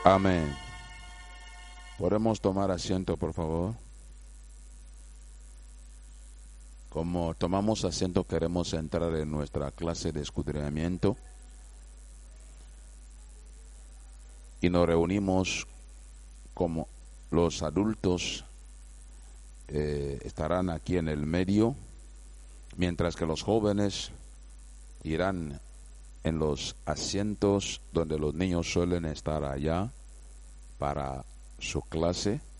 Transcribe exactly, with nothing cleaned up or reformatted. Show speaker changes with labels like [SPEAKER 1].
[SPEAKER 1] Amén. ¿Podemos tomar asiento, por favor? Como tomamos asiento, queremos entrar en nuestra clase de escudriñamiento y nos reunimos como los adultos eh, estarán aquí en el medio, mientras que los jóvenes irán en los asientos donde los niños suelen estar allá para su clase.